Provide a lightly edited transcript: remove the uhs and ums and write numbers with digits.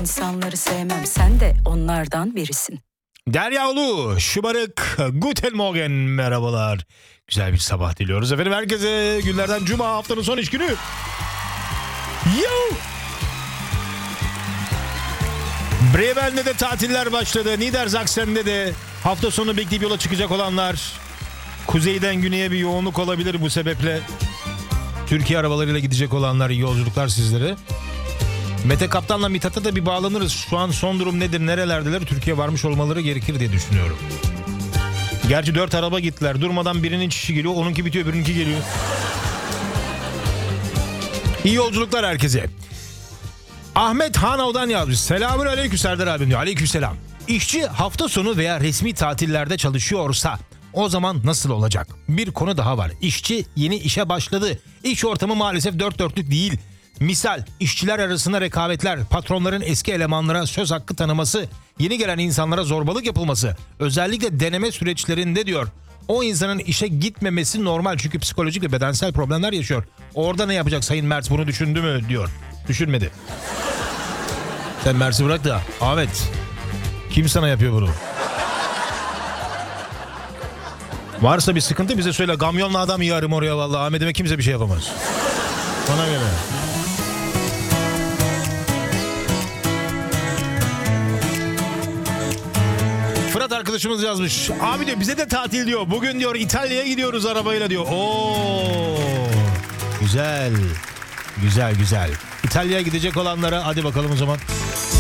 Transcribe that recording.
insanları sevmem, sen de onlardan birisin. Derya Ulu, şımarık, guten morgen, merhabalar. Güzel bir sabah diliyoruz efendim herkese. Günlerden cuma, haftanın son iş günü. Yo! Bremen'de de tatiller başladı. Niedersachsen'de de hafta sonu bekleyip yola çıkacak olanlar. Kuzeyden güneye bir yoğunluk olabilir bu sebeple. Türkiye arabalarıyla gidecek olanlar, iyi yolculuklar sizlere. Mete Kaptan'la Mithat'a da bir bağlanırız. Şu an son durum nedir, nerelerdeler? Türkiye varmış olmaları gerekir diye düşünüyorum. Gerçi 4 araba gittiler. Durmadan birinin çişi geliyor, onunki bitiyor, öbürünki geliyor. İyi yolculuklar herkese. Ahmet Hanov'dan yazmış. Selamun aleyküm Serdar abim diyor. Aleykümselam. İşçi hafta sonu veya resmi tatillerde çalışıyorsa o zaman nasıl olacak? Bir konu daha var. İşçi yeni işe başladı. İş ortamı maalesef dört dörtlük değil. Misal işçiler arasında rekabetler, patronların eski elemanlara söz hakkı tanıması, yeni gelen insanlara zorbalık yapılması, özellikle deneme süreçlerinde diyor. O insanın işe gitmemesi normal çünkü psikolojik ve bedensel problemler yaşıyor. Orada ne yapacak Sayın Mert, bunu düşündü mü diyor. Düşünmedi. Sen Mert'i bırak da Ahmet, kim sana yapıyor bunu? Varsa bir sıkıntı bize söyle. Kamyonla adam yığarım oraya vallahi. Ahmet'ime kimse bir şey yapamaz. Bana göre. Fırat arkadaşımız yazmış. Abi diyor bize de tatil diyor. Bugün diyor İtalya'ya gidiyoruz arabayla diyor. Oo, güzel. Güzel güzel. İtalya'ya gidecek olanlara hadi bakalım o zaman.